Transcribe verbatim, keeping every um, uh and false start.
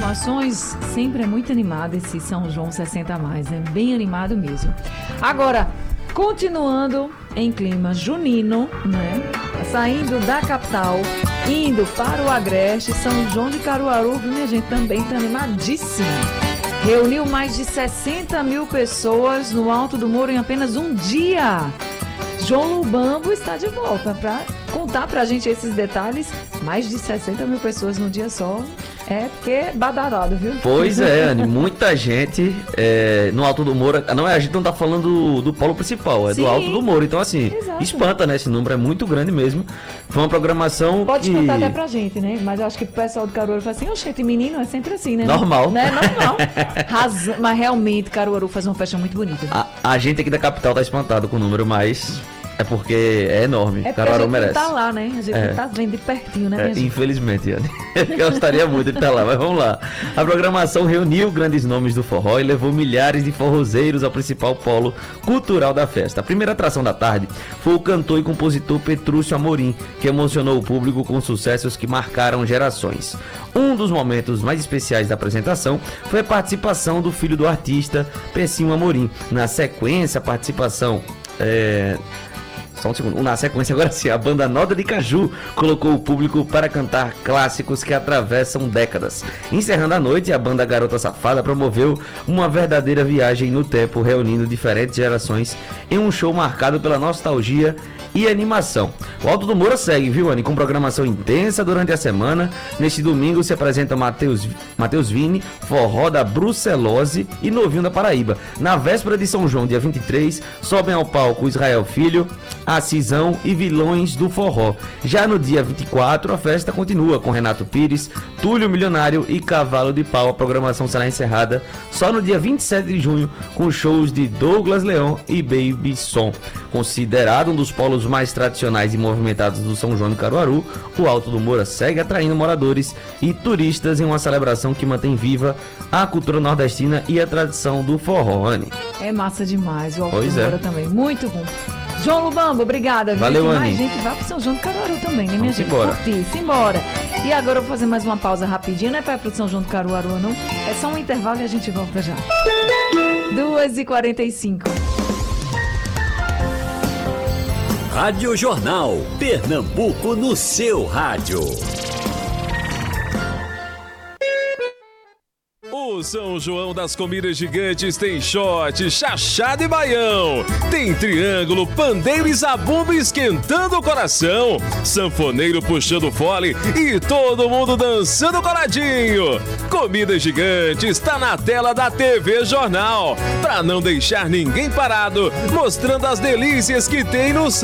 informações, sempre é muito animado esse São João sessenta a mais, né? Bem animado mesmo. Agora, continuando em clima junino, né? Saindo da capital, indo para o Agreste, São João de Caruaru, minha gente, também está animadíssimo. Reuniu mais de sessenta mil pessoas no Alto do Moro em apenas um dia. João Lubambo está de volta para contar para a gente esses detalhes. Mais de sessenta mil pessoas no dia só. É porque é badalado, viu? Pois é, Anny, muita gente é, no Alto do Moro. Não é, a gente não tá falando do, do polo principal, é Sim, do Alto do Moro. Então, assim, exato. Espanta, né? Esse número é muito grande mesmo. Foi uma programação. Pode que... contar até pra gente, né? Mas eu acho que o pessoal do Caruaru fala assim: oxente, menino, é sempre assim, né? Normal. Né? Normal. Razão, mas realmente, Caruaru faz uma festa muito bonita. A, a gente aqui da capital tá espantado com o número, mas. É porque é enorme, é Caruaru a gente merece. Não tá lá, né? A gente é. tá vendo de pertinho, né, é, infelizmente, Anny. Eu gostaria muito de estar lá, mas vamos lá. A programação reuniu grandes nomes do forró e levou milhares de forrozeiros ao principal polo cultural da festa. A primeira atração da tarde foi o cantor e compositor Petrúcio Amorim, que emocionou o público com sucessos que marcaram gerações. Um dos momentos mais especiais da apresentação foi a participação do filho do artista, Pecinho Amorim. Na sequência, a participação... É... Só um segundo. Na sequência, agora sim, a banda Noda de Caju colocou o público para cantar clássicos que atravessam décadas. Encerrando a noite, a banda Garota Safada promoveu uma verdadeira viagem no tempo, reunindo diferentes gerações em um show marcado pela nostalgia e animação. O Alto do Moura segue, viu, Anny? Com programação intensa durante a semana. Neste domingo se apresenta Matheus, Matheus Vini, Forró da Brucelose e Novinho da Paraíba. Na véspera de São João, dia vinte e três, sobem ao palco Israel Filho, Acisão e Vilões do Forró. Já no dia vinte e quatro, a festa continua com Renato Pires, Túlio Milionário e Cavalo de Pau. A programação será encerrada só no dia vinte e sete de junho com shows de Douglas Leão e Baby Som. Considerado um dos polos mais tradicionais e movimentados do São João de Caruaru, o Alto do Moura segue atraindo moradores e turistas em uma celebração que mantém viva a cultura nordestina e a tradição do forró, Anny. É massa demais, o Alto pois do é. Moura também, muito bom. João Lubambo, obrigada. Valeu, Anny. Mais gente vai pro São João de Caruaru também, né, minha Vamos gente? embora. Curtir, simbora. E agora eu vou fazer mais uma pausa rapidinho, não é pra ir pro São João de Caruaru, não. É só um intervalo e a gente volta já. duas e quarenta e cinco. Rádio Jornal, Pernambuco no seu rádio. O São João das Comidas Gigantes tem shot, chachado e baião. Tem triângulo, pandeiro e zabumba esquentando o coração. Sanfoneiro puxando fole e todo mundo dançando coladinho. Comidas Gigantes está na tela da T V Jornal. Pra não deixar ninguém parado, mostrando as delícias que tem no